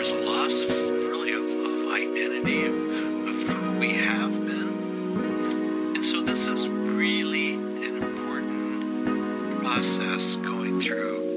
there's a loss of really of identity of who we have been. And so this is really an important process going through